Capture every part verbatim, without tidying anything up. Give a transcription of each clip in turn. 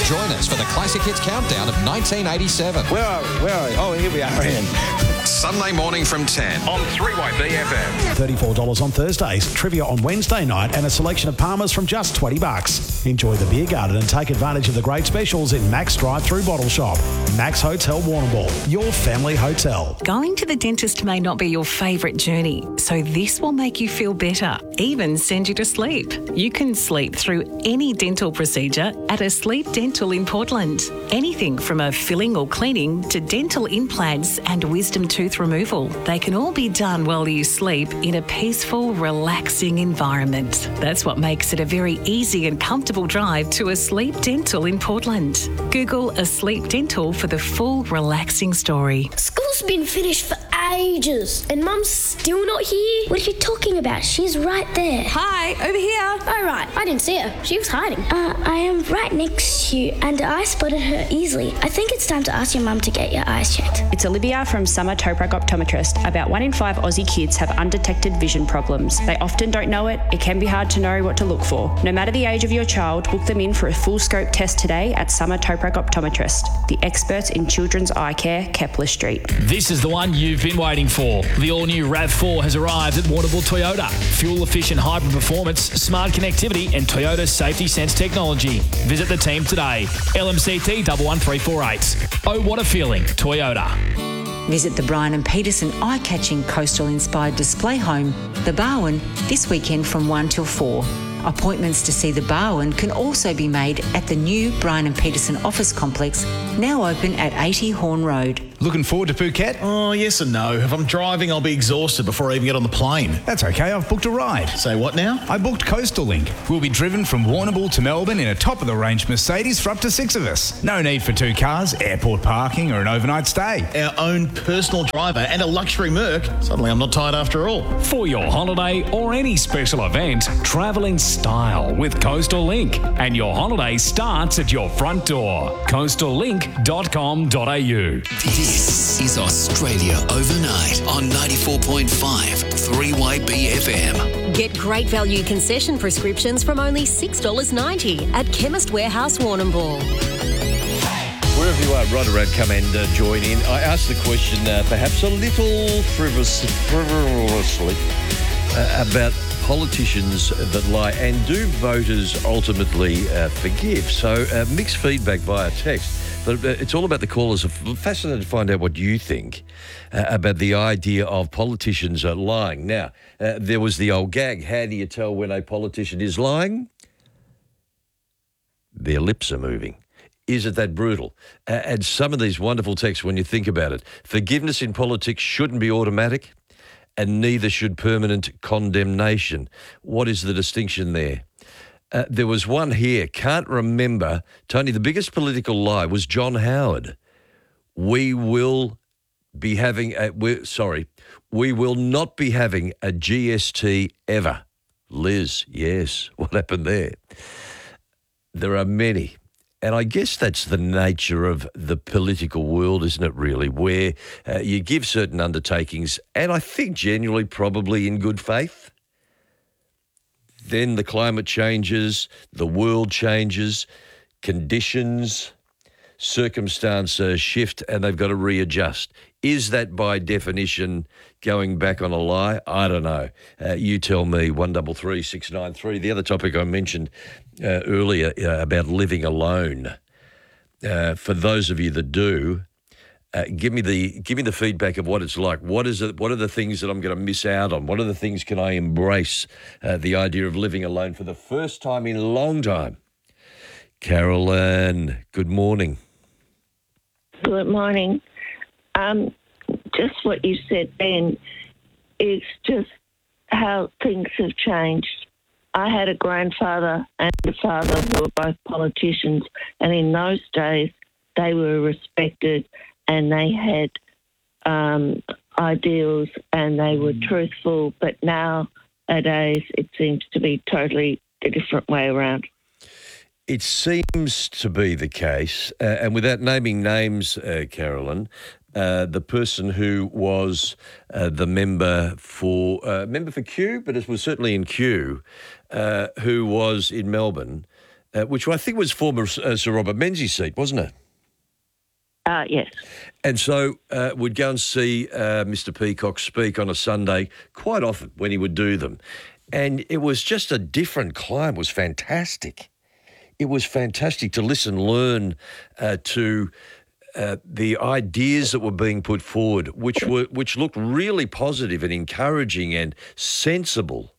Join us for the Classic Hits Countdown of nineteen eighty-seven. Where are we? Where are we? Oh, here we are, Ian. Sunday morning from ten on three Y B F M. thirty-four dollars on Thursdays, trivia on Wednesday night, and a selection of Palmers from just twenty bucks. Enjoy the beer garden and take advantage of the great specials in Max Drive-Through Bottle Shop. Max Hotel Warrnambool, your family hotel. Going to the dentist may not be your favourite journey, so this will make you feel better, even send you to sleep. You can sleep through any dental procedure at a Sleep Dental in Portland. Anything from a filling or cleaning to dental implants and wisdom tooth removal. They can all be done while you sleep in a peaceful, relaxing environment. That's what makes it a very easy and comfortable drive to a Sleep Dental in Portland. Google a Sleep Dental for the full relaxing story. School's been finished for ages and Mum's still not here. What are you talking about? She's right there. Hi, over here. Oh, right. I didn't see her. She was hiding. Uh, I am right next to you and I spotted her easily. I think it's time to ask your mum to get your eyes checked. It's Olivia from Summer Toprak Optometrist. About one in five Aussie kids have undetected vision problems. They often don't know it. It can be hard to know what to look for. No matter the age of your child, book them in for a full scope test today at Summer Toprak Optometrist, the experts in children's eye care, Kepler Street. This is the one you've been waiting for. The all-new RAV four has arrived at Warrnambool Toyota. Fuel-efficient hybrid performance, smart connectivity and Toyota Safety Sense technology. Visit the team today. L M C T one one three four eight. Oh, what a feeling. Toyota. Visit the Brian and Peterson eye-catching coastal-inspired display home, The Barwon, this weekend from one till four. Appointments to see The Barwon can also be made at the new Brian and Peterson office complex, now open at eighty Horn Road. Looking forward to Phuket? Oh, yes and no. If I'm driving, I'll be exhausted before I even get on the plane. That's okay, I've booked a ride. Say what now? I booked Coastal Link. We'll be driven from Warrnambool to Melbourne in a top-of-the-range Mercedes for up to six of us. No need for two cars, airport parking or an overnight stay. Our own personal driver and a luxury Merc. Suddenly I'm not tired after all. For your holiday or any special event, travel in style with Coastal Link. And your holiday starts at your front door. coastal link dot com dot a u. This is Australia Overnight on ninety-four point five three Y B F M. Get great value concession prescriptions from only six dollars ninety at Chemist Warehouse Warrnambool. Wherever you are, right around, come and uh, join in. I asked the question, uh, perhaps a little frivolous, frivolously, uh, about politicians that lie, and do voters ultimately uh, forgive? So uh, mixed feedback via text. But it's all about the callers. I'm fascinated to find out what you think uh, about the idea of politicians uh, lying. Now, uh, there was the old gag, how do you tell when a politician is lying? Their lips are moving. Is it that brutal? Uh, and some of these wonderful texts, when you think about it, forgiveness in politics shouldn't be automatic, and neither should permanent condemnation. What is the distinction there? Uh, there was one here, can't remember. Tony, the biggest political lie was John Howard. We will be having, a, we're, sorry, we will not be having a G S T ever. Liz, yes, what happened there? There are many. And I guess that's the nature of the political world, isn't it, really, where uh, you give certain undertakings, and I think generally probably in good faith. Then the climate changes, the world changes, conditions, circumstances shift, and they've got to readjust. Is that by definition going back on a lie? I don't know. Uh, you tell me, one double three six nine three. The other topic I mentioned uh, earlier uh, about living alone. Uh, for those of you that do, uh, give me the give me the feedback of what it's like. What is it? What are the things that I'm going to miss out on? What are the things can I embrace? Uh, the idea of living alone for the first time in a long time. Carolyn, good morning. Good morning. Um, just what you said then, it's just how things have changed. I had a grandfather and a father who were both politicians, and in those days they were respected and they had um, ideals and they were truthful, but nowadays it seems to be totally a different way around. It seems to be the case, uh, and without naming names, uh, Carolyn, uh, the person who was uh, the member for uh, member for Kew, but it was certainly in Kew, uh, who was in Melbourne, uh, which I think was former uh, Sir Robert Menzies' seat, wasn't it? Uh, yes. And so uh, we'd go and see uh, Mister Peacock speak on a Sunday quite often when he would do them. And it was just a different climb. It was fantastic. It was fantastic to listen, learn uh, to uh, the ideas that were being put forward, which were which looked really positive and encouraging and sensible.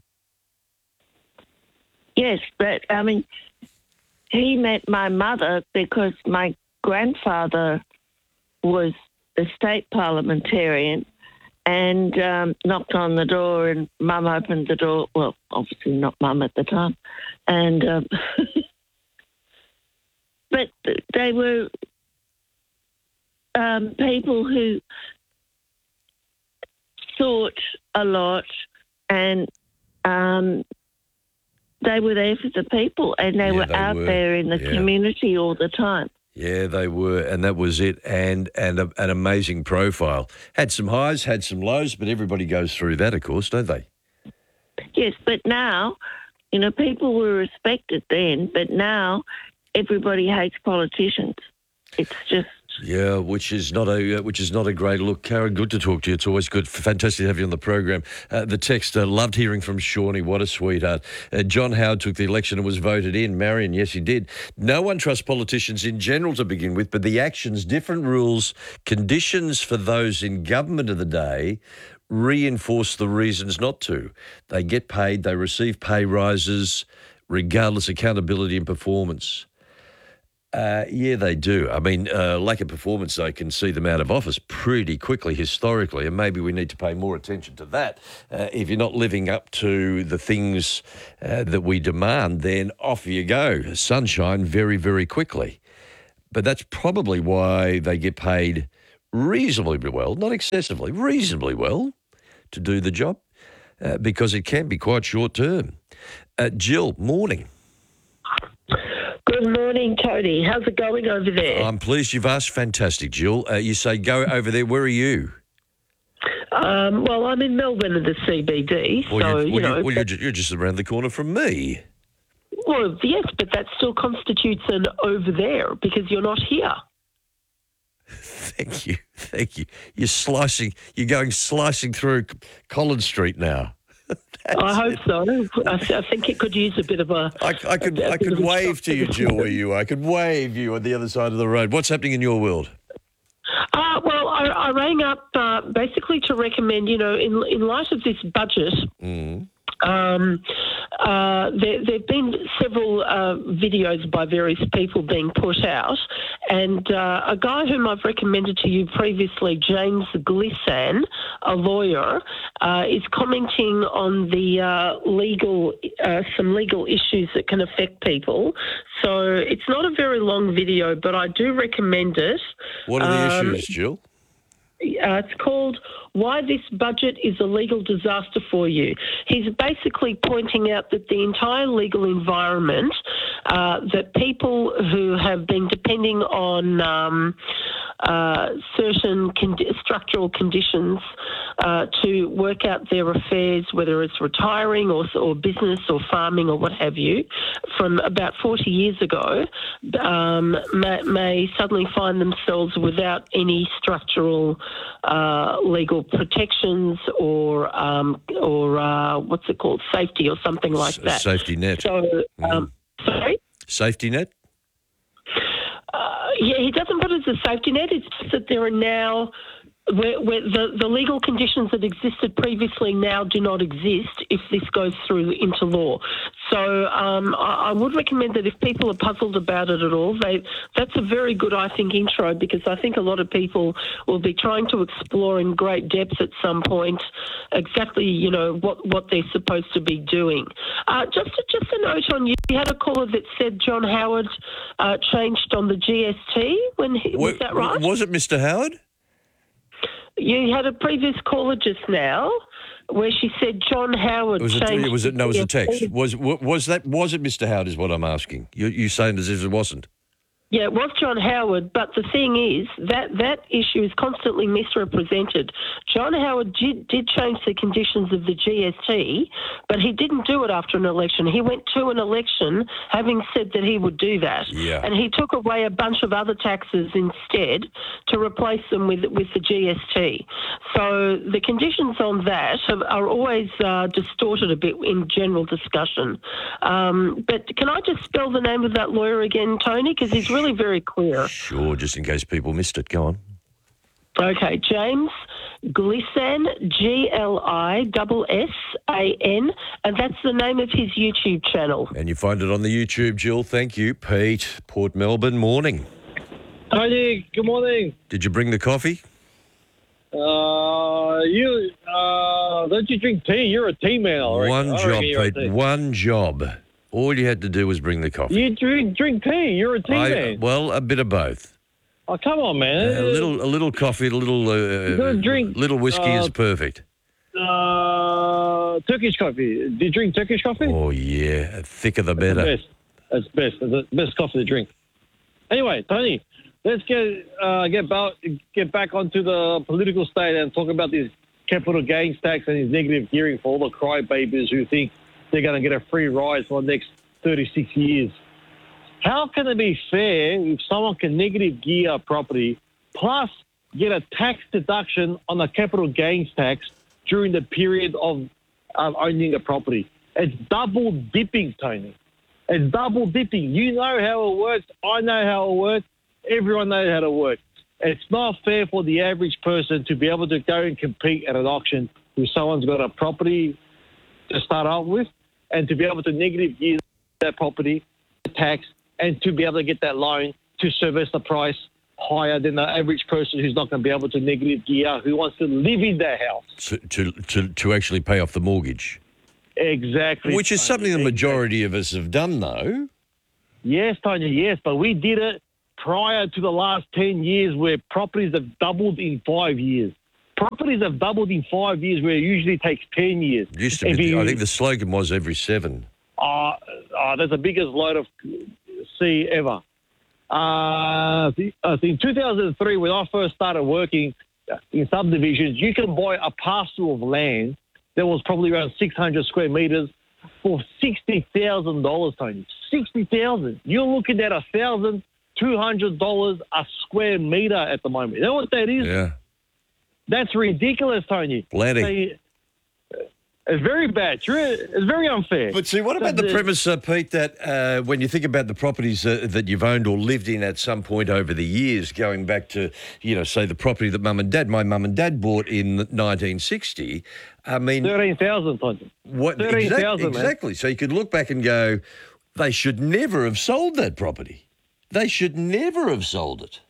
Yes, but, I mean, he met my mother because my grandfather was a state parliamentarian and um, knocked on the door, and Mum opened the door. Well, obviously not Mum at the time. And um, but they were um, people who thought a lot, and um, they were there for the people, and they Yeah, were they out were. there in the Yeah. community all the time. Yeah, they were, and that was it, and and a, an amazing profile. Had some highs, had some lows, but everybody goes through that, of course, don't they? Yes, but now, you know, people were respected then, but now everybody hates politicians. It's just... Yeah, which is not a uh, which is not a great look. Karen, good to talk to you. It's always good, fantastic to have you on the program. Uh, the text, uh, loved hearing from Shawnee. What a sweetheart. Uh, John Howard took the election and was voted in. Marion, yes, he did. No one trusts politicians in general to begin with, but the actions, different rules, conditions for those in government of the day reinforce the reasons not to. They get paid, they receive pay rises, regardless accountability and performance. Uh, yeah, they do. I mean, uh, lack of performance, they can see them out of office pretty quickly historically, and maybe we need to pay more attention to that. Uh, if you're not living up to the things uh, that we demand, then off you go. Sunshine very, very quickly. But that's probably why they get paid reasonably well, not excessively, reasonably well to do the job, uh, because it can be quite short term. Uh, Jill, morning. Good morning, Tony. How's it going over there? I'm pleased you've asked. Fantastic, Jill. Uh, you say go over there. Where are you? Um, well, I'm in Melbourne at the C B D, Well, so, you're, well, you know... you're, well, you're, ju- you're just around the corner from me. Well, yes, but that still constitutes an over there because you're not here. Thank you. Thank you. You're slicing, you're going slicing through Collins Street now. I hope so. I, I think it could use a bit of a... I, I could, a, a I could bit of a wave shock to you, Jill, where you are. I could wave you on the other side of the road. What's happening in your world? Uh, well, I, I rang up uh, basically to recommend, you know, in in light of this budget, mm. um, uh, there there have been several uh, videos by various people being put out, and uh, a guy whom I've recommended to you previously, James Glissan, a lawyer, uh, is commenting on the uh, legal, uh, some legal issues that can affect people. So it's not a very long video, but I do recommend it. What are the Um, issues, Jill? Uh, it's called Why This Budget is a Legal Disaster for You. He's basically pointing out that the entire legal environment, uh, that people who have been depending on um, uh, certain con- structural conditions uh, to work out their affairs, whether it's retiring or, or business or farming or what have you, from about forty years ago, um, may, may suddenly find themselves without any structural uh, legal protections or um, or uh, what's it called, safety or something like that. Safety net. So, um, sorry? Safety net? Uh, yeah, he doesn't put it as a safety net. It's just that there are now... Where, where the, the legal conditions that existed previously now do not exist if this goes through into law. So um, I, I would recommend that if people are puzzled about it at all, they that's a very good, I think, intro, because I think a lot of people will be trying to explore in great depth at some point exactly, you know, what, what they're supposed to be doing. Uh, just, just a note on you. You had a caller that said John Howard uh, changed on the G S T. When he, was that right? Was it Mister Howard? You had a previous caller just now where she said John Howard Was it, changed... was it, no, it was a the- text. Was was that was it Mister Howard is what I'm asking. You you saying as if it wasn't? Yeah, it was John Howard, but the thing is that that issue is constantly misrepresented. John Howard did, did change the conditions of the G S T, but he didn't do it after an election. He went to an election having said that he would do that. Yeah. And he took away a bunch of other taxes instead to replace them with with the G S T. So the conditions on that have, are always uh, distorted a bit in general discussion. Um, but can I just spell the name of that lawyer again, Tony? Because he's really very clear. Sure, just in case people missed it. Go on. Okay, James Glissan, G L I S S A N, and that's the name of his YouTube channel. And you find it on the YouTube, Jill. Thank you. Pete, Port Melbourne, morning. Tony, good morning. Did you bring the coffee? Uh, you, uh, don't you drink tea? You're a tea man, I reckon. One I job, reckon you're a Pete. tea. One job. All you had to do was bring the coffee. You drink drink tea. You're a tea I, man. well, a bit of both. Oh, come on, man. A little, a little coffee, a little, uh, gotta drink, little whiskey uh, is perfect. Uh, Turkish coffee. Do you drink Turkish coffee? Oh yeah, thicker the It's better. the best. It's best. It's the best coffee to drink. Anyway, Tony, let's get uh, get back get back onto the political state and talk about this capital gains tax and his negative gearing for all the crybabies who think they're going to get a free ride for the next thirty-six years. How can it be fair if someone can negative gear a property plus get a tax deduction on the capital gains tax during the period of um, owning a property? It's double dipping, Tony. It's double dipping. You know how it works. I know how it works. Everyone knows how to work. It's not fair for the average person to be able to go and compete at an auction if someone's got a property to start off with and to be able to negative gear that property, the tax, and to be able to get that loan to service the price higher than the average person who's not going to be able to negative gear, who wants to live in their house. To, to, to, to actually pay off the mortgage. Exactly. Which is something the majority of us have done, though. Yes, Tony, yes, but we did it prior to the last ten years where properties have doubled in five years. Properties have doubled in five years where it usually takes ten years. Used to If be, you- I think the slogan was every seven. Uh, uh, that's the biggest load of sea ever. Uh, the- uh, in two thousand three, when I first started working in subdivisions, you can buy a parcel of land that was probably around six hundred square metres for sixty thousand dollars, Tony. sixty thousand dollars. You're looking at one thousand two hundred dollars a square metre at the moment. You know what that is? Yeah. That's ridiculous, Tony. Plenty. They- It's very bad. It's very, it's very unfair. But see, what about the premise, uh, Pete, that uh, when you think about the properties uh, that you've owned or lived in at some point over the years, going back to, you know, say the property that mum and dad, my mum and dad bought in nineteen sixty, I mean... thirteen thousand, Tony. What, thirteen thousand, exactly, man. exactly. So you could look back and go, they should never have sold that property. They should never have sold it.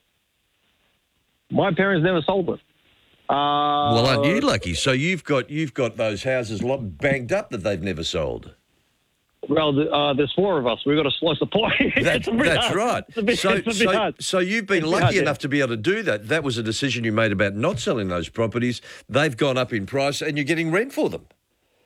My parents never sold it. Uh, Well, aren't you lucky? So you've got you've got those houses lot banked up that they've never sold. Well, the, uh, there's four of us. We've got to slice the pie. That's, It's a bit that's hard. right. It's a bit, so, it's a bit so, hard. so you've been It's a bit lucky hard, yeah. enough to be able to do that. That was a decision you made about not selling those properties. They've gone up in price, and you're getting rent for them.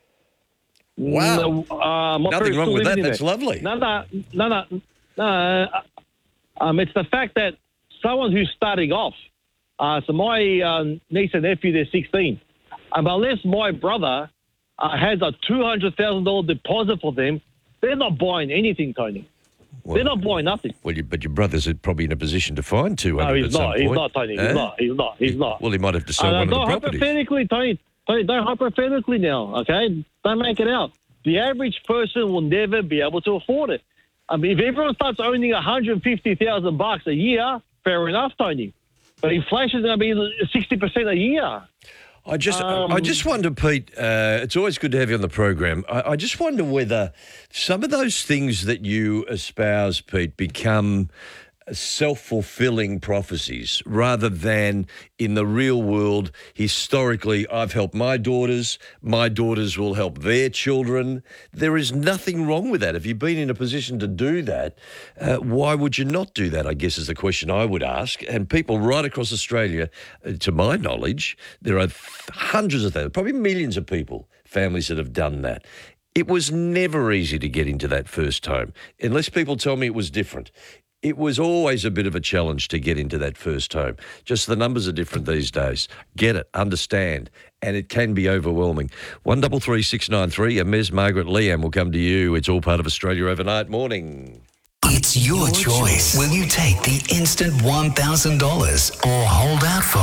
Wow. No, uh, my Nothing parents wrong still with live that. in That's there. lovely. No, no, no, no, no. uh, Um, it's the fact that someone who's starting off, uh, so my um, niece and nephew, they're sixteen. Um, unless my brother uh, has a two hundred thousand dollars deposit for them, they're not buying anything, Tony. they're not buying nothing. Well, you, but your brother's probably in a position to find two No, hundred he's at some not. He's point. not, Tony. He's Eh? not. He's not. He's not. Well, he might have to sell Uh, one of the don't properties. hypothetically, Tony. Tony, don't hypothetically now, okay? Don't make it out. The average person will never be able to afford it. I mean, if everyone starts owning one hundred fifty thousand bucks a year, fair enough, Tony. But inflation's going to be sixty percent a year. I just, Um, I just wonder, Pete. Uh, it's always good to have you on the program. I, I just wonder whether some of those things that you espouse, Pete, become self-fulfilling prophecies rather than in the real world. Historically, I've helped my daughters. My daughters will help their children. There is nothing wrong with that. If you've been in a position to do that, uh, why would you not do that, I guess, is the question I would ask. And people right across Australia, uh, to my knowledge, there are th- hundreds of thousands, probably millions of people, families that have done that. It was never easy to get into that first home, unless people tell me it was different. It was always a bit of a challenge to get into that first home. Just the numbers are different these days. Get it, understand, and it can be overwhelming. One double three six nine three. And Ms. Margaret Liam will come to you. It's all part of Australia Overnight. Morning. It's your choice. Will you take the instant one thousand dollars or hold out for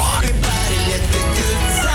more?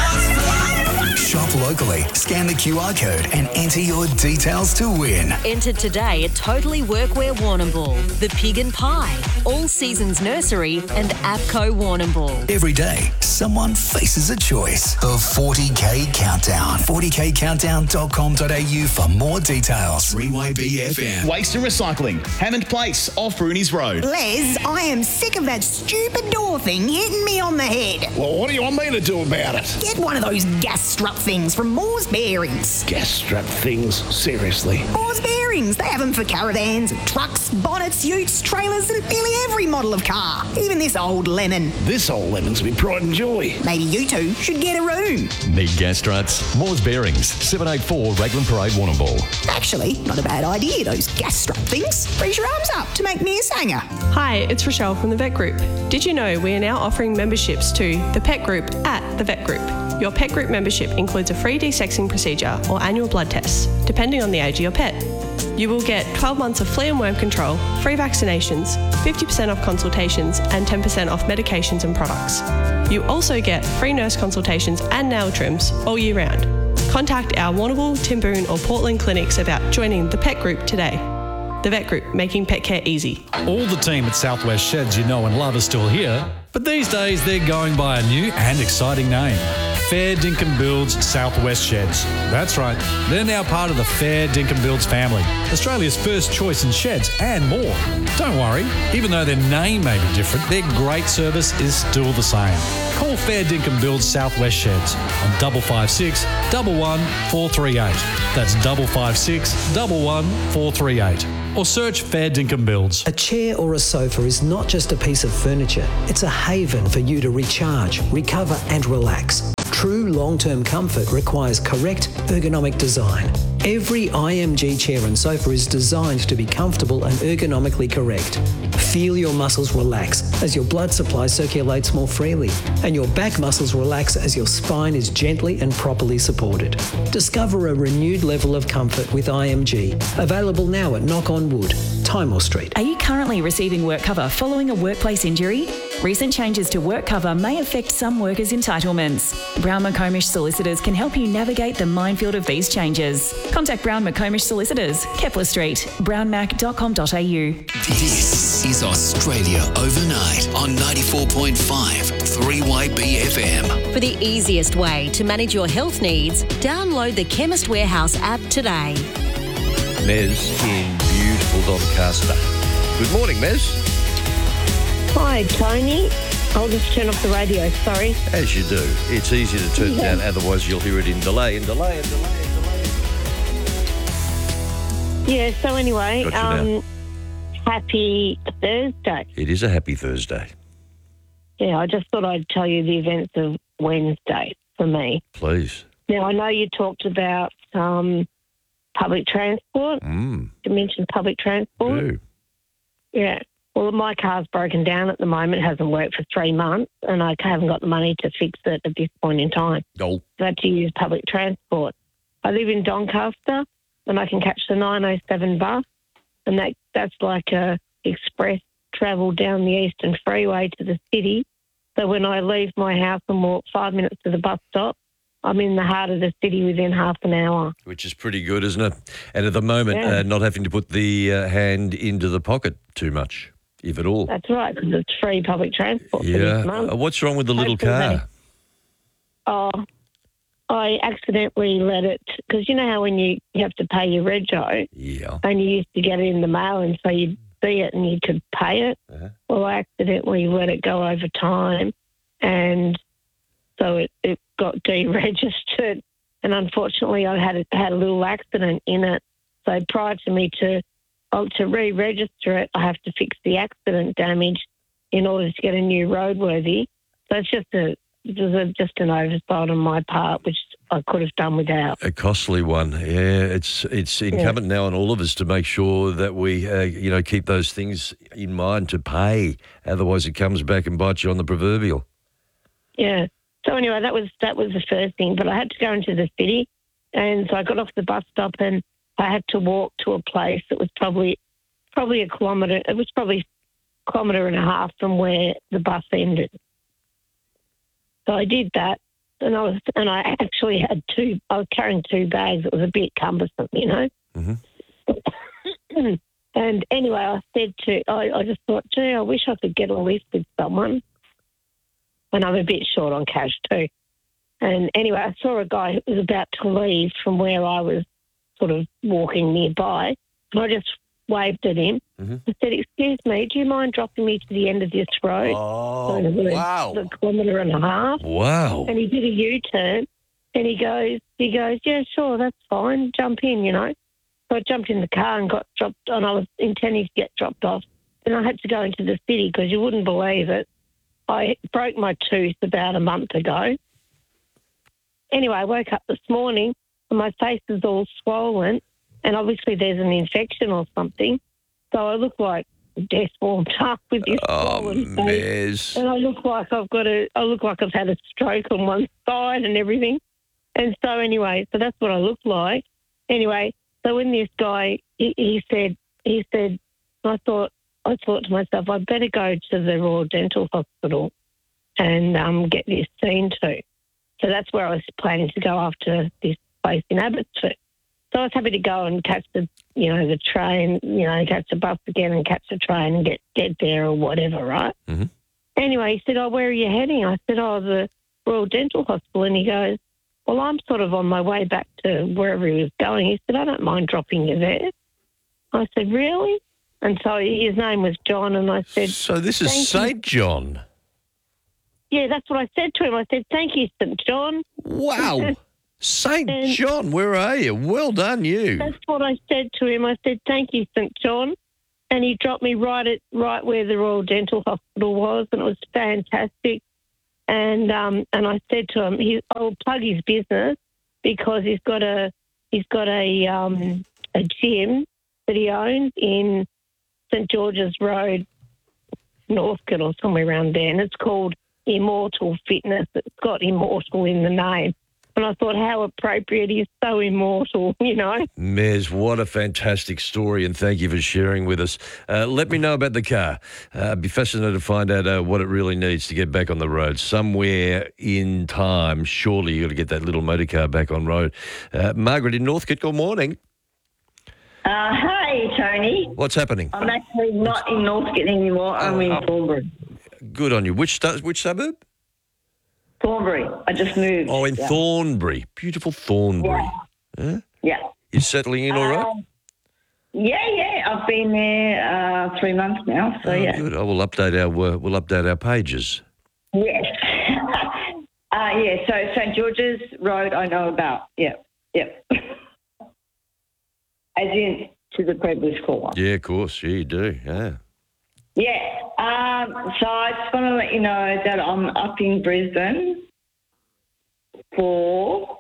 Shop locally, scan the Q R code and enter your details to win. Enter today at Totally Workwear Warrnambool, The Pig and Pie, All Seasons Nursery and APCO Warrnambool. Every day, someone faces a choice. The forty K Countdown. forty k countdown dot com dot a u for more details. three Y B F M. Waste and Recycling, Hammond Place, off Brunies Road. Les, I am sick of that stupid door thing hitting me on the head. Well, what do you want me to do about it? Get one of those gas strut things from Moore's Bearings. Gas strap things? Seriously? Moore's Bearings. They have them for caravans, trucks, bonnets, utes, trailers, and nearly every model of car. Even this old lemon. This old lemon's my pride and joy. Maybe you two should get a room. Need gas struts? Moore's Bearings, seven eighty-four Raglan Parade, Warrnambool. Actually, not a bad idea, those gas strut things. Raise your arms up to make me a sanger. Hi, it's Rochelle from the Vet Group. Did you know we are now offering memberships to the Pet Group at the Vet Group? Your Pet Group membership includes a free desexing procedure or annual blood tests, depending on the age of your pet. You will get twelve months of flea and worm control, free vaccinations, fifty percent off consultations and ten percent off medications and products. You also get free nurse consultations and nail trims all year round. Contact our Warrnambool, Timboon or Portland clinics about joining the Pet Group today. The Vet Group, making pet care easy. All the team at Southwest Sheds you know and love are still here, but these days they're going by a new and exciting name. Fair Dinkum Builds Southwest Sheds. That's right, they're now part of the Fair Dinkum Builds family, Australia's first choice in sheds and more. Don't worry, even though their name may be different, their great service is still the same. Call Fair Dinkum Builds Southwest Sheds on double five six double one four three eight. That's double five six double one four three eight. Or search Fair Dinkum Builds. A chair or a sofa is not just a piece of furniture. It's a haven for you to recharge, recover and relax. True long-term comfort requires correct ergonomic design. Every I M G chair and sofa is designed to be comfortable and ergonomically correct. Feel your muscles relax as your blood supply circulates more freely, and your back muscles relax as your spine is gently and properly supported. Discover a renewed level of comfort with I M G. Available now at Knock on Wood, Timor Street. Are you currently receiving work cover following a workplace injury? Recent changes to work cover may affect some workers' entitlements. Brown McComish Solicitors can help you navigate the minefield of these changes. Contact Brown McComish Solicitors, Kepler Street, brown mac dot com dot a u. This is Australia Overnight on ninety-four point five three Y B F M. For the easiest way to manage your health needs, download the Chemist Warehouse app today. Mez in beautiful Doncaster. Good morning, Mez. Hi, Tony. I'll just turn off the radio, sorry. As you do. It's easy to turn Yeah. down, otherwise you'll hear it in delay, in delay, in delay, in delay. Yeah, so anyway, Got you now. um, happy Thursday. It is a happy Thursday. Yeah, I just thought I'd tell you the events of Wednesday for me. Please. Now, I know you talked about um, public transport. Mm. You mentioned public transport. Do. Yeah. Well, my car's broken down at the moment. It hasn't worked for three months, and I haven't got the money to fix it at this point in time. Oh. I had to use public transport. I live in Doncaster, and I can catch the nine oh seven bus, and that that's like a express travel down the Eastern Freeway to the city. So when I leave my house and walk five minutes to the bus stop, I'm in the heart of the city within half an hour. Which is pretty good, isn't it? And at the moment, Yeah. uh, not having to put the uh, hand into the pocket too much, if at all. That's right, because it's free public transport for Yeah. this month. Uh, what's wrong with the little Hopefully car? Oh, I accidentally let it, because you know how when you, you have to pay your rego, yeah, and you used to get it in the mail, and so you'd see it and you could pay it. Uh-huh. Well, I accidentally let it go over time, and so it, it got deregistered. And unfortunately, I had a, had a little accident in it. So prior to me to oh, to re-register it, I have to fix the accident damage in order to get a new roadworthy. So it's just a it was a, just an oversight on my part, which I could have done without. A costly one, yeah. It's it's incumbent now on all of us to make sure that we, uh, you know, keep those things in mind to pay. Otherwise, it comes back and bites you on the proverbial. Yeah. So anyway, that was that was the first thing. But I had to go into the city, and so I got off the bus stop, and I had to walk to a place that was probably probably a kilometre. It was probably a kilometre and a half from where the bus ended. So I did that. And I was, and I actually had two. I was carrying two bags. It was a bit cumbersome, you know. Mm-hmm. And anyway, I said to, I, I just thought, gee, I wish I could get a lift with someone. And I'm a bit short on cash too. And anyway, I saw a guy who was about to leave from where I was sort of walking nearby, and I just waved at him. Mm-hmm. I said, "Excuse me, do you mind dropping me to the end of this road?" Oh, so wow. A kilometre and a half. Wow. And he did a U-turn, and he goes, he goes, "Yeah, sure, that's fine. Jump in, you know." So I jumped in the car and got dropped, and I was intending to get dropped off. And I had to go into the city because you wouldn't believe it. I broke my tooth about a month ago. Anyway, I woke up this morning and my face is all swollen, and obviously there's an infection or something. So I look like death warmed up with this Oh, swollen Mez. face, and I look like I've got a. I look like I've had a stroke on one side and everything. And so anyway, so that's what I look like. Anyway, so when this guy, he, he said, he said, I thought, I thought to myself, I'd better go to the Royal Dental Hospital and um, get this seen to. So that's where I was planning to go after this place in Abbotsford. So I was happy to go and catch the, you know, the train, you know, catch the bus again and catch the train and get, get there or whatever, right? Mm-hmm. Anyway, he said, "Oh, where are you heading?" I said, "Oh, the Royal Dental Hospital." And he goes, "Well, I'm sort of on my way back to wherever he was going." He said, "I don't mind dropping you there." I said, "Really?" And so his name was John, and I said... So this is "Thank Saint you." John. Yeah, that's what I said to him. I said, "Thank you, Saint John." Wow. Saint John, where are you? Well done, you. That's what I said to him. I said, "Thank you, Saint John." And he dropped me right at right where the Royal Dental Hospital was, and it was fantastic. And um, and I said to him, he, I will plug his business because he's got a he's got a um, a gym that he owns in St George's Road, Northcote or somewhere around there, and it's called Immortal Fitness. It's got immortal in the name. And I thought, how appropriate. He's so immortal, you know. Mez, what a fantastic story, and thank you for sharing with us. Uh, let me know about the car. Uh, I'd be fascinated to find out uh, what it really needs to get back on the road. Somewhere in time, surely you've got to get that little motor car back on road. Uh, Margaret in Northcote, good morning. Uh, hey, Tony. What's happening? I'm actually not in Northcote anymore. I'm in Thornbury. Good on you. Which stu- which suburb? Thornbury. I just moved. Oh, in yeah. Thornbury. Beautiful Thornbury. Yeah. Huh? Yeah. You settling in all right? Um, yeah, yeah. I've been there uh, three months now, so Oh, yeah. good. I will update our uh, we'll update our pages. Yes. uh, yeah, so St George's Road I know about. Yeah, yeah. As in to the previous call. Yeah, of course. Yeah, you do. Yeah. Yeah. Um, so I just want to let you know that I'm up in Brisbane for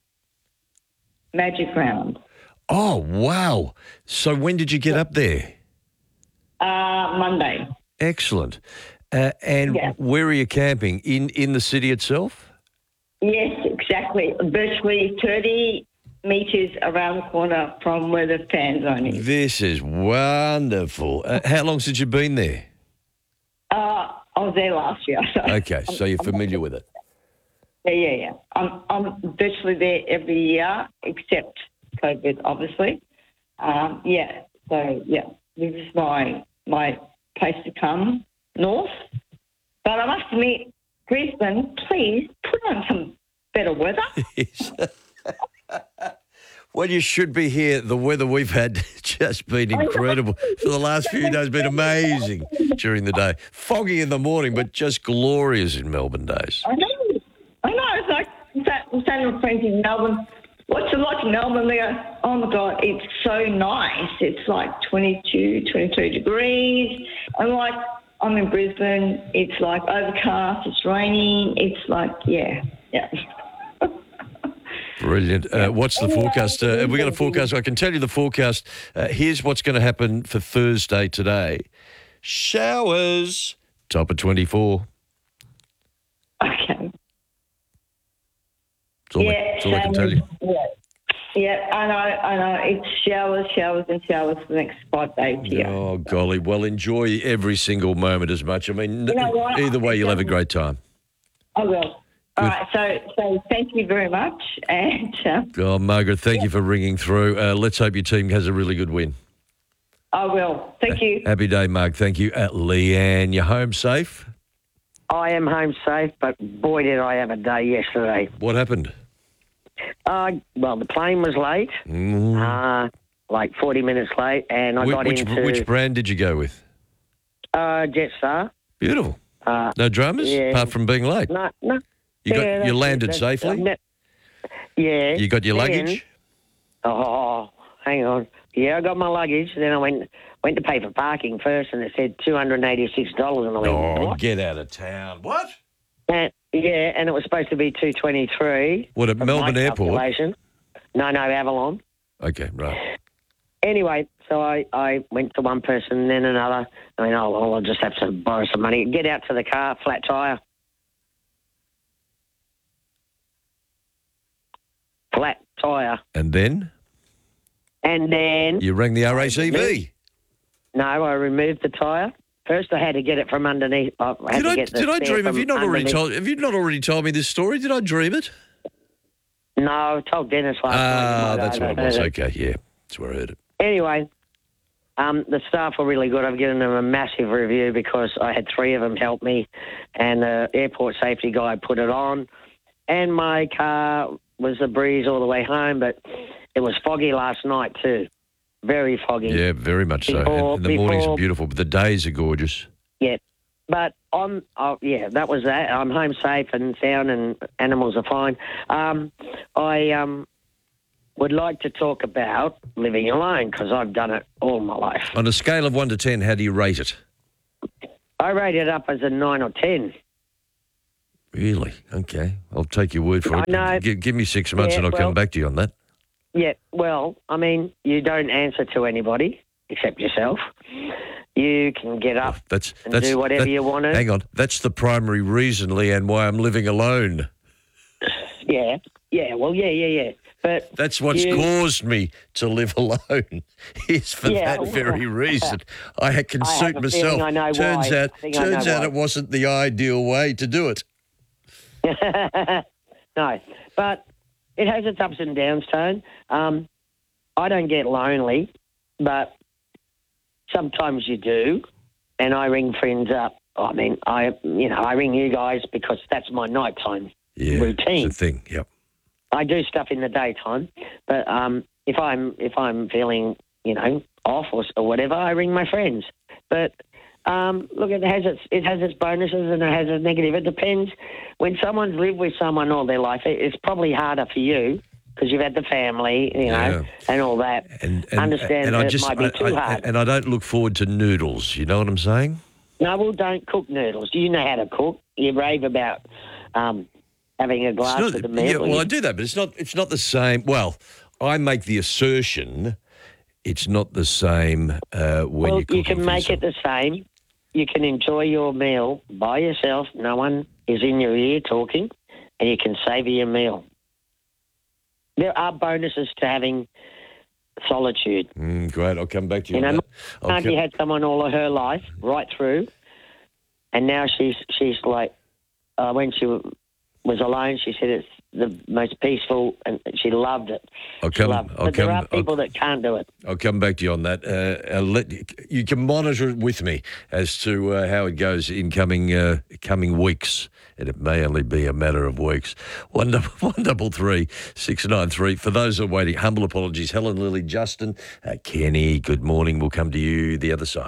Magic Round. Oh, wow. So when did you get up there? Uh, Monday. Excellent. Uh, and Yeah. where are you camping? In in the city itself? Yes, exactly. Virtually thirty metres around the corner from where the fan zone is. This is wonderful. Uh, how long since you've been there? Uh, I was there last year. So Okay, so you're familiar with it. Yeah, yeah, yeah. I'm I'm virtually there every year except COVID, obviously. Um, yeah. So yeah, this is my my place to come north. But I must admit, Brisbane, please put on some better weather. Well, you should be here. The weather we've had just been incredible. For the last few days, been amazing during the day. Foggy in the morning, but just glorious in Melbourne days. I know. I know. It's like, in fact, I'm saying to my friends in Melbourne, what's it like in Melbourne? They go, oh, my God, it's so nice. It's like twenty-two, twenty-three degrees. I'm like, I'm in Brisbane. It's like overcast. It's raining. It's like, yeah, yeah. Brilliant. Uh, what's the forecast? Uh, have we got a forecast? I can tell you the forecast. Uh, here's what's going to happen for Thursday today. Showers, top of twenty-four. Okay. That's all, yeah, I, that's all I can tell you. Yeah. Yeah, I know, I know. It's showers, showers and showers for the next five days here. Oh, golly. Well, enjoy every single moment as much. I mean, You know what? either way, you'll have a great time. I will. All right, so so thank you very much. And um, Oh, Margaret, thank you for ringing through. Uh, let's hope your team has a really good win. I will. Thank you. Happy day, Mark. Thank you. Uh, Leanne, you home safe? I am home safe, but boy, did I have a day yesterday. What happened? Uh, well, the plane was late, Mm. uh, like forty minutes late, and I Wh- got which, into which brand did you go with? uh, Jetstar. Beautiful. Uh, No dramas, yeah. apart from being late. No, no. You got Yeah, you that's- landed that's- safely. I've ne- yeah. You got your Then- luggage. Oh, hang on. Yeah, I got my luggage. Then I went went to pay for parking first, and it said two hundred and eighty six dollars. And I went, Oh, what? get out of town! What? And, yeah, and it was supposed to be two twenty three. What, at Melbourne Airport? No, no, Avalon. Okay, right. Anyway, so I, I went to one person, then another. I mean, oh, well, I'll just have to borrow some money. Get out to the car, flat tyre. Flat tyre. And then And then... you rang the R A C V. No, I removed the tyre. First, I had to get it from underneath. I had Did to I get the did I spare dream? Have from you not already underneath. told? Have you not already told me this story? Did I dream it? No, I told Dennis last night. Ah, You might that's what it have was. heard Okay, yeah, that's where I heard it. Anyway, um, the staff were really good. I've given them a massive review because I had three of them help me, and the airport safety guy put it on. And my car was a breeze all the way home, but it was foggy last night too. Very foggy. Yeah, very much so. Before- And, and the mornings are before- beautiful, but the days are gorgeous. Yeah. But on, oh, yeah, that was that. I'm home safe and sound, and animals are fine. Um, I um, would like to talk about living alone because I've done it all my life. On a scale of one to ten, how do you rate it? I rate it up as a nine or ten. Really? Okay, I'll take your word for I it. know. Give, give me six months, Yeah, and I'll well- come back to you on that. Yeah, well, I mean, you don't answer to anybody except yourself. You can get up That's and that's do whatever that- you want to. Hang on, that's the primary reason, Leanne, why I'm living alone. Yeah, yeah, well, yeah, yeah, yeah. But That's what's you- caused me to live alone. Is for Yeah, that very reason. I had can I have suit a myself. feeling I know turns why. out, I think I turns know out why. it wasn't the ideal way to do it. No, but it has its ups and downs, Tone. Um, I don't get lonely, but sometimes you do, and I ring friends up. I mean, I you know I ring you guys because that's my nighttime Yeah, routine. it's a thing. Yep. I do stuff in the daytime, but um, if I'm if I'm feeling you know off or, or whatever, I ring my friends. But um, look, it has its it has its bonuses and it has its negative. It depends. When someone's lived with someone all their life, it, it's probably harder for you because you've had the family, you know, Yeah. and all that. And, Understand I that just, it might be I- too I- hard. And I don't look forward to noodles. You know what I'm saying? No, well, don't cook noodles. Do you know how to cook? You rave about um, having a glass It's of the not- meal. yeah, well, You- I do that, but it's not. It's not the same. Well, I make the assertion it's not the same uh, when well, you're cooking you can for make yourself. it the same. You can enjoy your meal by yourself. No one is in your ear talking, and you can savour your meal. There are bonuses to having solitude. Mm, great, I'll come back to you. You on know, that. I'll my auntie co- had someone all of her life, right through, and now she's she's like, uh, when she w- was alone, she said it's the most peaceful, and she loved it. I'll She come. loved it. I'll But there come. are people that can't do it. I'll come back to you on that. Uh, I'll let you can monitor it with me as to uh, how it goes in coming uh, coming weeks, and it may only be a matter of weeks. One double one double three six nine three. For those who are waiting, humble apologies. Helen, Lily, Justin, uh, Kenny. Good morning. We'll come to you the other side.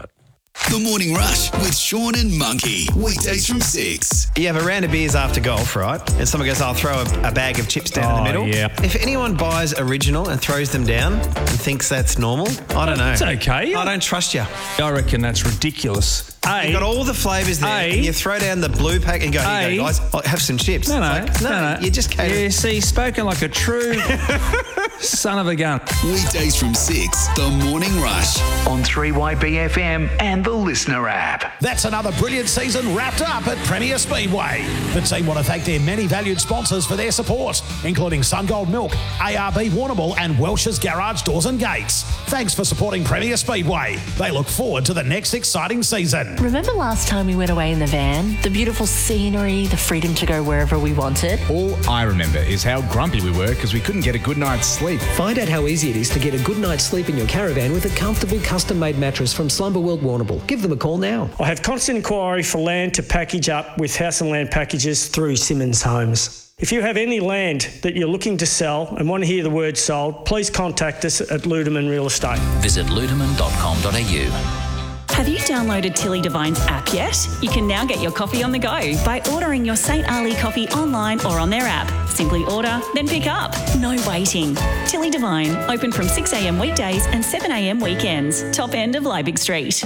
The Morning Rush with Sean and Monkey. Weekdays from six. You have a round of beers after golf, right? And someone goes, I'll throw a, a bag of chips down in the Oh, middle. yeah. If anyone buys original and throws them down and thinks that's normal, I don't know. It's okay. I don't trust you. I reckon that's ridiculous. A, You've got all the flavours there, A, and you throw down the blue pack and go, here you A, go, guys, I'll have some chips. No, no, It's like, no, no, no. you just can't. Yeah, see, spoken like a true son of a gun. Weekdays from six. The Morning Rush. On three Y B F M and the Listener app. That's another brilliant season wrapped up at Premier Speedway. The team want to thank their many valued sponsors for their support, including SunGold Milk, A R B Warrnambool and Welsh's Garage Doors and Gates. Thanks for supporting Premier Speedway. They look forward to the next exciting season. Remember last time we went away in the van? The beautiful scenery, the freedom to go wherever we wanted? All I remember is how grumpy we were because we couldn't get a good night's sleep. Find out how easy it is to get a good night's sleep in your caravan with a comfortable custom-made mattress from Slumber World Warrnambool. Give them a call now. I have constant inquiry for land to package up with house and land packages through Simmons Homes. If you have any land that you're looking to sell and want to hear the word sold, please contact us at Ludeman Real Estate. Visit ludeman dot com dot a u. Have you downloaded Tilly Devine's app yet? You can now get your coffee on the go by ordering your Saint Ali coffee online or on their app. Simply order, then pick up. No waiting. Tilly Devine, open from six a.m. weekdays and seven a.m. weekends. Top end of Liebig Street.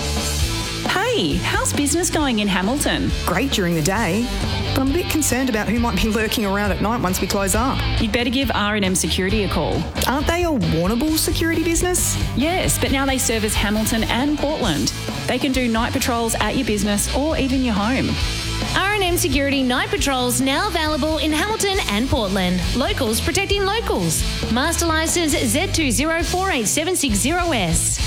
Hey, how's business going in Hamilton? Great during the day, but I'm a bit concerned about who might be lurking around at night once we close up. You'd better give R and M Security a call. Aren't they a Warrnambool security business? Yes, but now they service Hamilton and Portland. They can do night patrols at your business or even your home. R and M Security Night Patrols now available in Hamilton and Portland. Locals protecting locals. Master Licence Z two zero four eight seven six zero S.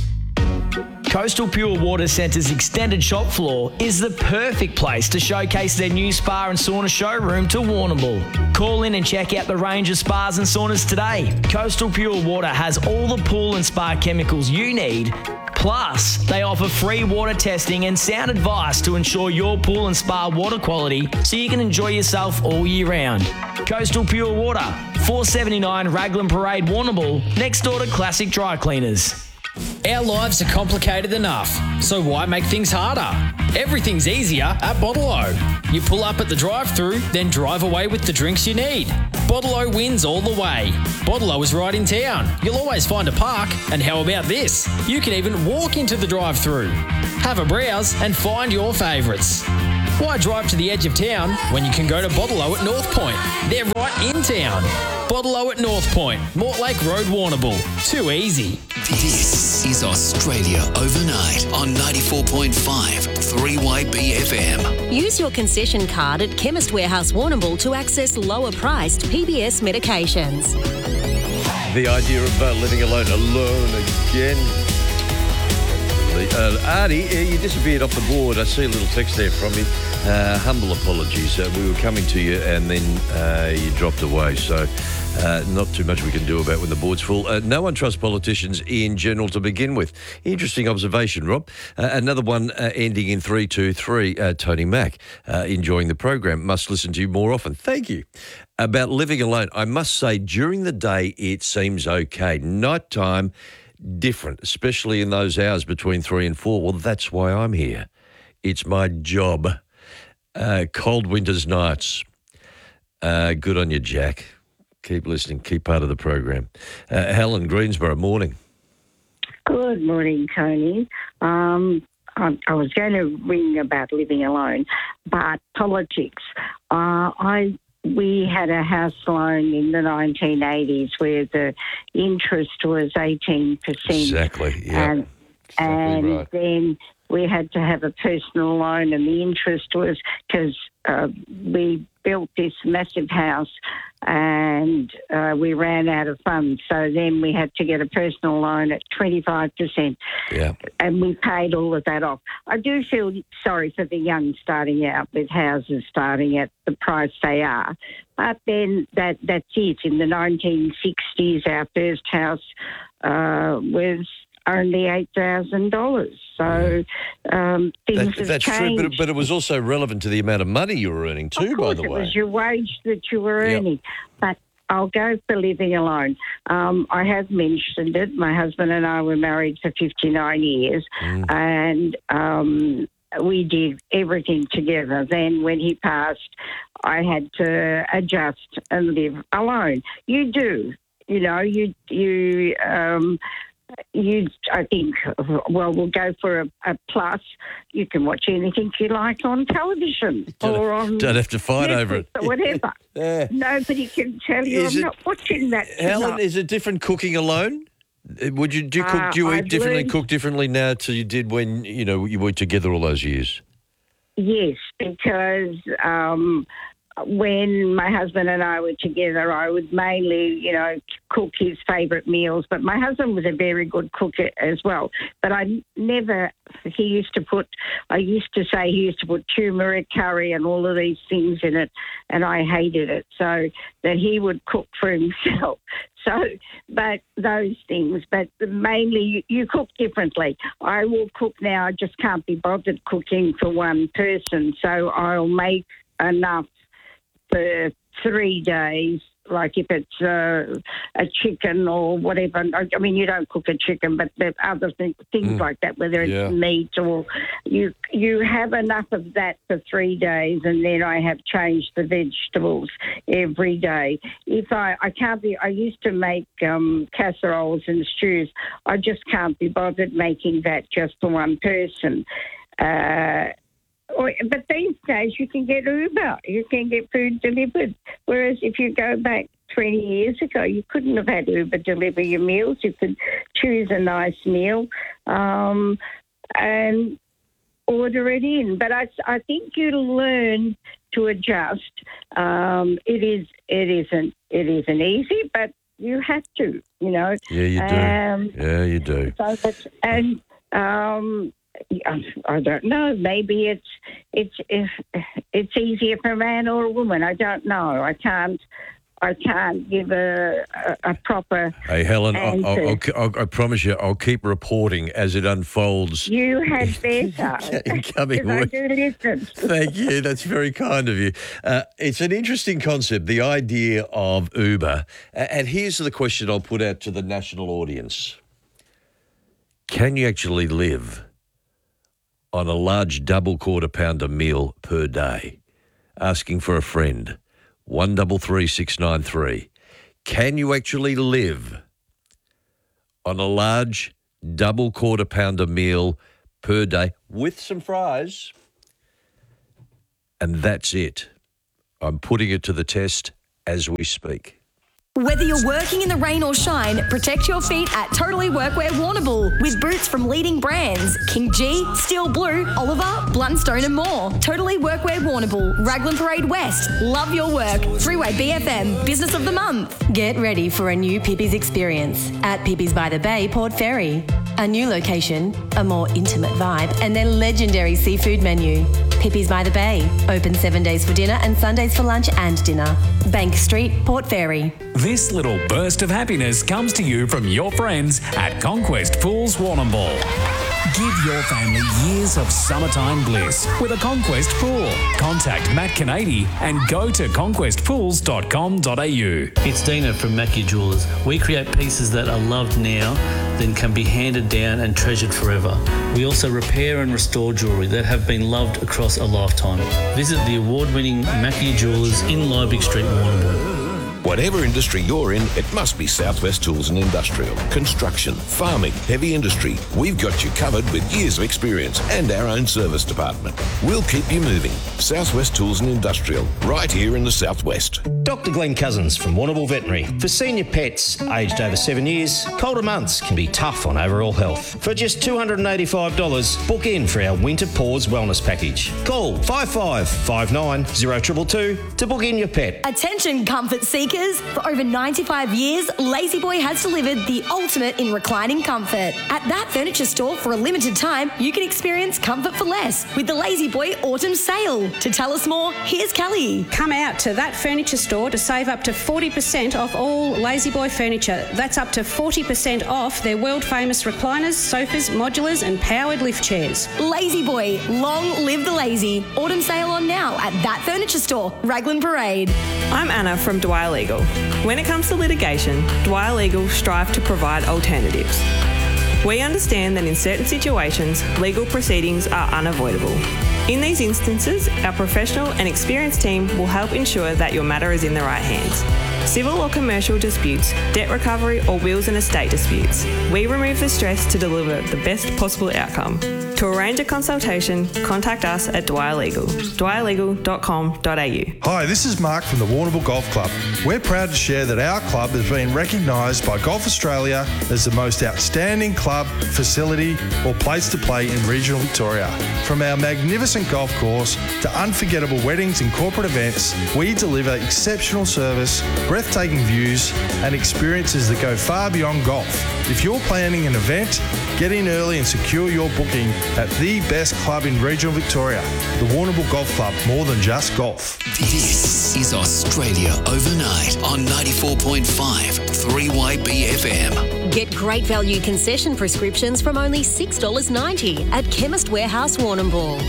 Coastal Pure Water Centre's extended shop floor is the perfect place to showcase their new spa and sauna showroom to Warrnambool. Call in and check out the range of spas and saunas today. Coastal Pure Water has all the pool and spa chemicals you need. Plus, they offer free water testing and sound advice to ensure your pool and spa water quality so you can enjoy yourself all year round. Coastal Pure Water, four seventy-nine Raglan Parade, Warrnambool, next door to Classic Dry Cleaners. Our lives are complicated enough, so why make things harder? Everything's easier at Bottle-O. You pull up at the drive-thru, then drive away with the drinks you need. Bottle-O wins all the way. Bottle-O is right in town. You'll always find a park, and how about this? You can even walk into the drive-thru. Have a browse and find your favourites. Why drive to the edge of town when you can go to Bottle-O at North Point? They're right in town. Bottle-O at North Point, Mortlake Road, Warrnambool. Too easy. This is Australia Overnight on ninety-four point five three Y B F M. Use your concession card at Chemist Warehouse Warrnambool to access lower priced P B S medications. The idea of uh, living alone, alone again. Uh, Artie, uh, you disappeared off the board. I see a little text there from you. Uh, humble apologies. Uh, we were coming to you and then uh, you dropped away. So uh, not too much we can do about when the board's full. Uh, no one trusts politicians in general to begin with. Interesting observation, Rob. Uh, another one uh, ending in three two three. Uh, Tony Mack, uh, enjoying the program. Must listen to you more often. Thank you. About living alone, I must say during the day it seems okay. Night time, different, especially in those hours between three and four. Well, that's why I'm here. It's my job. Uh, cold winter's nights. Uh, good on you, Jack. Keep listening. Keep part of the program. Uh, Helen, Greensboro, morning. Good morning, Tony. Um, I, I was going to ring about living alone, but politics. Uh, I We had a house loan in the nineteen eighties where the interest was eighteen percent. Exactly, yeah. And, exactly and right. then we had to have a personal loan, and the interest was because uh, we built this massive house and uh, we ran out of funds. So then we had to get a personal loan at twenty-five percent. Yeah. And we paid all of that off. I do feel sorry for the young starting out with houses starting at the price they are. But then that that's it. In the nineteen sixties, our first house uh, was only eight thousand dollars. So um, things That, have that's changed. true, but, but it was also relevant to the amount of money you were earning too, Of by course, the it way. was your wage that you were Yep. earning. But I'll go for living alone. Um, I have mentioned it. My husband and I were married for fifty-nine years, mm. and um, we did everything together. Then when he passed, I had to adjust and live alone. You do, you know, you, you, um, you, I think, well, we'll go for a, a plus. You can watch anything you like on television don't or have, on Don't have to fight Netflix over it. or whatever. Yeah. Nobody can tell you Is I'm it- not watching that. Helen, tonight. is it different cooking alone? Uh, Would you do you cook? Uh, Do you eat I've differently? learned- Cook differently now to you did when you know you were together all those years? Yes, because um, when my husband and I were together, I would mainly, you know, cook his favourite meals. But my husband was a very good cook as well. But I never, he used to put, I used to say he used to put turmeric curry and all of these things in it, and I hated it. So that he would cook for himself. So, but those things, but mainly you, you cook differently. I will cook now. I just can't be bothered cooking for one person. So I'll make enough for three days, like if it's uh, a chicken or whatever. I mean, you don't cook a chicken, but there are other things, things Mm. like that, whether it's Yeah. meat or you you have enough of that for three days, and then I have changed the vegetables every day. If I, I can't be, I used to make um, casseroles and stews. I just can't be bothered making that just for one person. Uh, Or, but these days you can get Uber, you can get food delivered. Whereas if you go back twenty years ago, you couldn't have had Uber deliver your meals. You could choose a nice meal um, and order it in. But I, I think you learn to adjust. Um, it is, it isn't, it isn't easy, but you have to, you know. Yeah, you do. Um, yeah, you do. so that's, and um, I don't know. Maybe it's it's it's easier for a man or a woman. I don't know. I can't. I can't give a a, a proper. Hey, Helen, I, answer. I'll, I'll, I promise you, I'll keep reporting as it unfolds. You had better. In coming 'Cause I weeks. do listen. Thank you. That's very kind of you. Uh, it's an interesting concept, the idea of Uber. A- And here's the question I'll put out to the national audience. Can you actually live on a large double quarter pounder meal per day? Asking for a friend. One double three six nine three. Can you actually live on a large double quarter pounder meal per day with some fries? And that's it. I'm putting it to the test as we speak. Whether you're working in the rain or shine, protect your feet at Totally Workwear Warrnambool with boots from leading brands King G, Steel Blue, Oliver, Blundstone and more. Totally Workwear Warrnambool, Raglan Parade West. Love your work. Freeway B F M, Business of the Month. Get ready for a new Pippi's experience at Pippi's by the Bay, Port Fairy. A new location, a more intimate vibe, and their legendary seafood menu. Pippi's by the Bay, open seven days for dinner and Sundays for lunch and dinner. Bank Street, Port Fairy. This little burst of happiness comes to you from your friends at Conquest Pools Warrnambool. Give your family years of summertime bliss with a Conquest pool. Contact Matt Canady and go to conquest pools dot com dot a u. It's Dina from Mackie Jewelers. We create pieces that are loved now, then can be handed down and treasured forever. We also repair and restore jewellery that have been loved across a lifetime. Visit the award-winning Mackie Jewelers in Liebig Street, Warrnambool. Whatever industry you're in, it must be Southwest Tools and Industrial. Construction, farming, heavy industry. We've got you covered with years of experience and our own service department. We'll keep you moving. Southwest Tools and Industrial, right here in the Southwest. Doctor Glenn Cousins from Warrnambool Veterinary. For senior pets aged over seven years, colder months can be tough on overall health. For just two hundred eighty-five dollars, book in for our Winter Paws Wellness Package. Call five five five nine zero two two two to book in your pet. Attention comfort seekers. For over ninety-five years, Lazy Boy has delivered the ultimate in reclining comfort. At that furniture store for a limited time, you can experience comfort for less with the Lazy Boy Autumn Sale. To tell us more, here's Kelly. Come out to That Furniture Store store to save up to forty percent off all La-Z-Boy furniture. That's up to forty percent off their world-famous recliners, sofas, modulars and powered lift chairs. La-Z-Boy, long live the lazy. Autumn sale on now at That Furniture Store, Raglan Parade. I'm Anna from Dwyer Legal. When it comes to litigation, Dwyer Legal strive to provide alternatives. We understand that in certain situations, legal proceedings are unavoidable. In these instances, our professional and experienced team will help ensure that your matter is in the right hands. Civil or commercial disputes, debt recovery or wills and estate disputes. We remove the stress to deliver the best possible outcome. To arrange a consultation, contact us at Dwyer Legal, dwyer legal dot com dot a u. Hi, this is Mark from the Warrnambool Golf Club. We're proud to share that our club has been recognised by Golf Australia as the most outstanding club, facility or place to play in regional Victoria. From our magnificent golf course to unforgettable weddings and corporate events, we deliver exceptional service, breathtaking views and experiences that go far beyond golf. If you're planning an event, get in early and secure your booking at the best club in regional Victoria, the Warrnambool Golf Club, more than just golf. This is Australia Overnight on ninety-four point five three Y B F M. Get great value concession prescriptions from only six dollars ninety at Chemist Warehouse Warrnambool.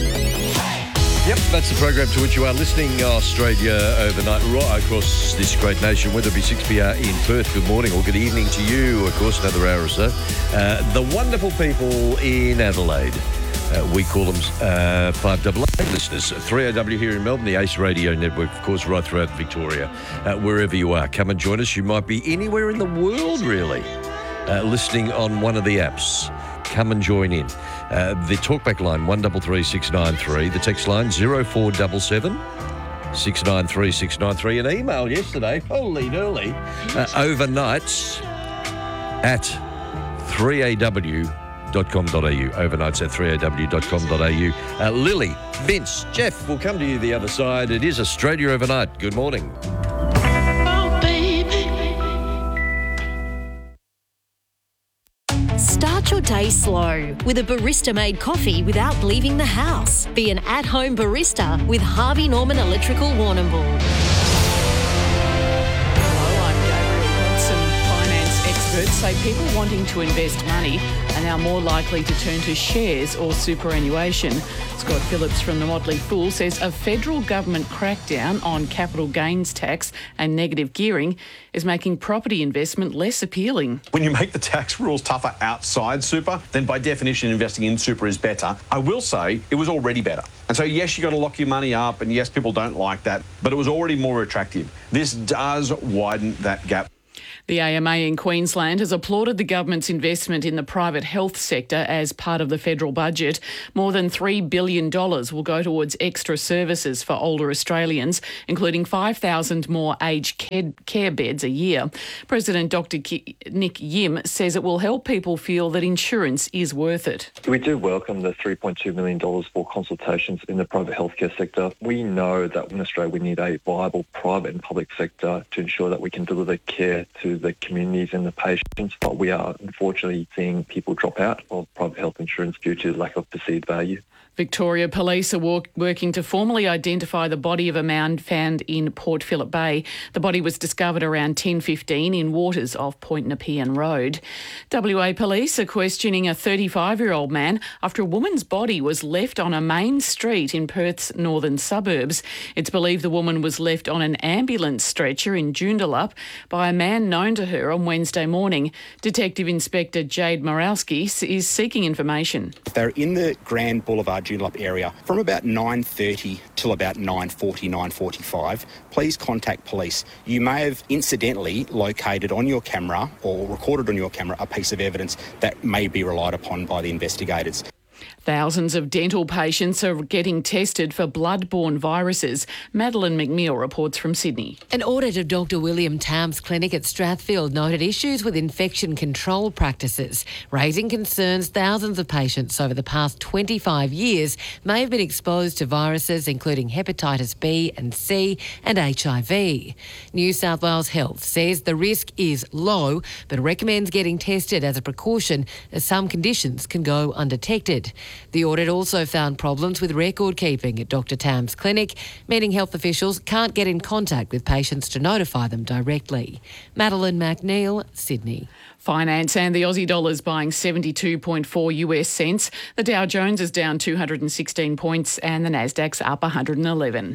Yep, that's the program to which you are listening, Australia Overnight, right across this great nation, whether it be six p m in Perth, good morning, or good evening to you, of course, another hour or so. Uh, the wonderful people in Adelaide, uh, we call them uh, five A A listeners, three O W here in Melbourne, the Ace Radio Network, of course, right throughout Victoria. Uh, wherever you are, come and join us. You might be anywhere in the world, really, uh, listening on one of the apps. Come and join in. Uh, the talkback line, one three three six nine three. The text line, zero four seven seven six nine three six nine three. An email yesterday, holy early, uh, overnights at three a w dot com dot a u. Overnights at three a w dot com dot a u. Uh, Lily, Vince, Jeff, we'll come to you the other side. It is Australia Overnight. Good morning. Start your day slow with a barista-made coffee without leaving the house. Be an at-home barista with Harvey Norman Electrical Warrnambool. Hello, I'm Gabrielle Hodson, finance experts say people wanting to invest money are now more likely to turn to shares or superannuation. Scott Phillips from the Motley Fool says a federal government crackdown on capital gains tax and negative gearing is making property investment less appealing. When you make the tax rules tougher outside super, then by definition investing in super is better. I will say it was already better. And so yes, you got to lock your money up, and yes, people don't like that, but it was already more attractive. This does widen that gap. The A M A in Queensland has applauded the government's investment in the private health sector as part of the federal budget. More than three billion dollars will go towards extra services for older Australians, including five thousand more aged care, care beds a year. President Doctor Ki- Nick Yim says it will help people feel that insurance is worth it. We do welcome the three point two million dollars for consultations in the private healthcare sector. We know that in Australia we need a viable private and public sector to ensure that we can deliver care to the communities and the patients, but we are unfortunately seeing people drop out of private health insurance due to lack of perceived value. Victoria Police are work, working to formally identify the body of a man found in Port Phillip Bay. The body was discovered around ten fifteen in waters off Point Nepean Road. W A Police are questioning a thirty-five-year-old man after a woman's body was left on a main street in Perth's northern suburbs. It's believed the woman was left on an ambulance stretcher in Joondalup by a man known to her on Wednesday morning. Detective Inspector Jade Morowski is seeking information. They're in the Grand Boulevard Joondalup area from about nine thirty till about nine forty, nine forty-five. Please contact police. You may have incidentally located on your camera or recorded on your camera a piece of evidence that may be relied upon by the investigators. Thousands of dental patients are getting tested for blood-borne viruses. Madeline McNeil reports from Sydney. An audit of Doctor William Tam's clinic at Strathfield noted issues with infection control practices, raising concerns thousands of patients over the past twenty-five years may have been exposed to viruses including hepatitis B and C and H I V. New South Wales Health says the risk is low but recommends getting tested as a precaution as some conditions can go undetected. The audit also found problems with record keeping at Doctor Tam's clinic, meaning health officials can't get in contact with patients to notify them directly. Madeline McNeil, Sydney. Finance and the Aussie dollar is buying seventy-two point four U S cents. The Dow Jones is down two hundred sixteen points and the Nasdaq's up one hundred eleven.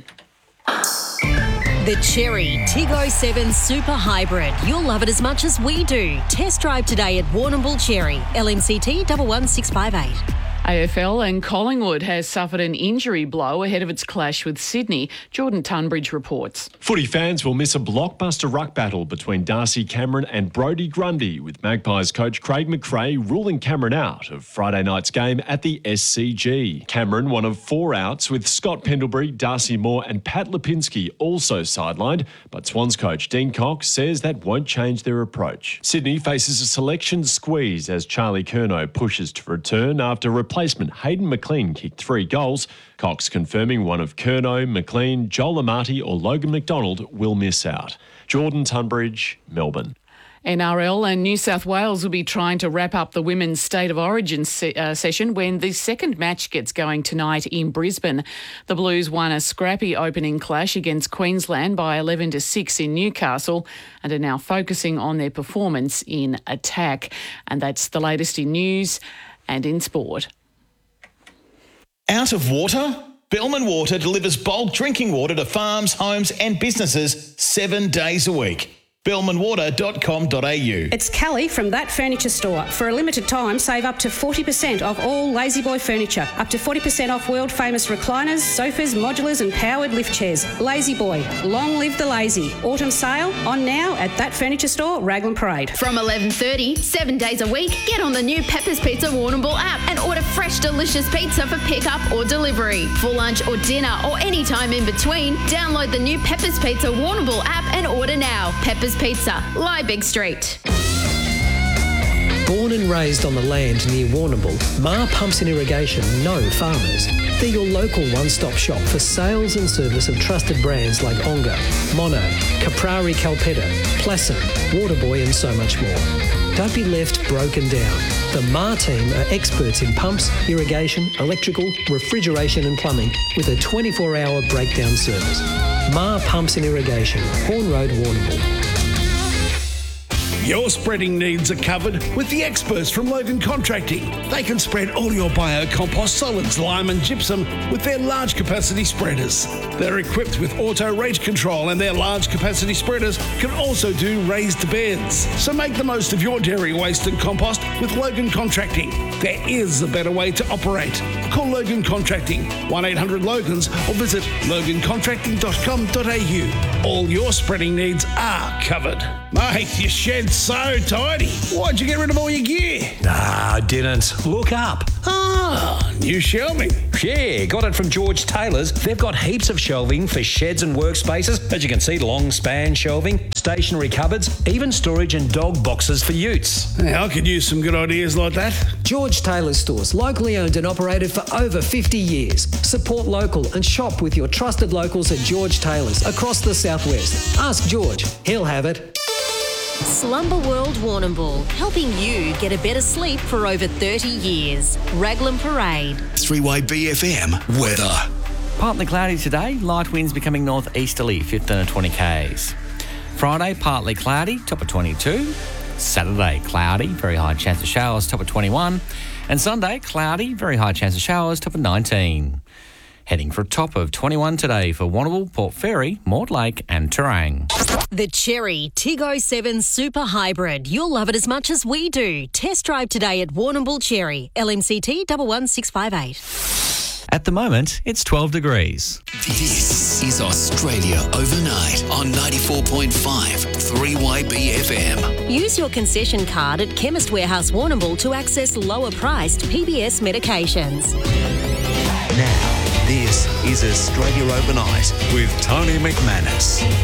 The Cherry Tiggo seven Super Hybrid. You'll love it as much as we do. Test drive today at Warrnambool Cherry. L M C T one one six five eight. A F L and Collingwood has suffered an injury blow ahead of its clash with Sydney. Jordan Tunbridge reports. Footy fans will miss a blockbuster ruck battle between Darcy Cameron and Brodie Grundy, with Magpies coach Craig McRae ruling Cameron out of Friday night's game at the S C G. Cameron, one of four outs, with Scott Pendlebury, Darcy Moore and Pat Lipinski also sidelined, but Swans coach Dean Cox says that won't change their approach. Sydney faces a selection squeeze as Charlie Curnow pushes to return after replacement Hayden McLean kicked three goals. Cox confirming one of Curnow, McLean, Joel Amati or Logan McDonald will miss out. Jordan Tunbridge, Melbourne. N R L and New South Wales will be trying to wrap up the Women's State of Origin se- uh, session when the second match gets going tonight in Brisbane. The Blues won a scrappy opening clash against Queensland by eleven to six in Newcastle and are now focusing on their performance in attack. And that's the latest in news and in sport. Out of water? Bellman Water delivers bulk drinking water to farms, homes and businesses seven days a week. bellman water dot com dot a u. It's Callie from That Furniture Store. For a limited time, save up to forty percent off all La-Z-Boy furniture. Up to forty percent off world-famous recliners, sofas, modulars and powered lift chairs. La-Z-Boy. Long live the lazy. Autumn sale on now at That Furniture Store, Raglan Parade. From eleven thirty, seven days a week, get on the new Pepper's Pizza Warrnambool app and order fresh, delicious pizza for pickup or delivery. For lunch or dinner or any time in between, download the new Pepper's Pizza Warrnambool app and order now. Pepper's Pizza, Liebig Street. Born and raised on the land near Warrnambool, Ma Pumps and Irrigation know farmers. They're your local one-stop shop for sales and service of trusted brands like Onga, Mono, Caprari Calpetta, Plasson, Waterboy and so much more. Don't be left broken down. The Ma team are experts in pumps, irrigation, electrical, refrigeration and plumbing with a twenty-four hour breakdown service. Ma Pumps and Irrigation, Horn Road, Warrnambool. Your spreading needs are covered with the experts from Logan Contracting. They can spread all your biocompost, solids, lime and gypsum with their large capacity spreaders. They're equipped with auto rate control and their large capacity spreaders can also do raised beds. So make the most of your dairy waste and compost with Logan Contracting. There is a better way to operate. Call Logan Contracting, one eight hundred Logans or visit logan contracting dot com dot a u. All your spreading needs are covered. Mate, your shed's so tidy. Why'd you get rid of all your gear? Nah, I didn't. Look up. Ah, new shelving. Yeah, got it from George Taylor's. They've got heaps of shelving for sheds and workspaces. As you can see, long span shelving, stationary cupboards, even storage and dog boxes for utes. Yeah, I could use some good ideas like that. George Taylor's stores, locally owned and operated for over fifty years. Support local and shop with your trusted locals at George Taylor's across the southwest. Ask George, he'll have it. Slumber World Warrnambool, helping you get a better sleep for over thirty years. Raglan Parade. three Y B F M weather. Partly cloudy today, light winds becoming northeasterly, fifteen to twenty k's. Friday, partly cloudy, top of twenty-two. Saturday, cloudy, very high chance of showers, top of twenty-one. And Sunday, cloudy, very high chance of showers, top of nineteen. Heading for a top of twenty-one today for Warrnambool, Port Fairy, Mortlake and Terang. The Cherry Tiggo seven Super Hybrid. You'll love it as much as we do. Test drive today at Warrnambool Cherry. L M C T one one six five eight. At the moment, it's twelve degrees. This is Australia Overnight on ninety-four point five three Y B F M. Use your concession card at Chemist Warehouse Warrnambool to access lower priced P B S medications. Now, this is Australia Overnight with Tony McManus.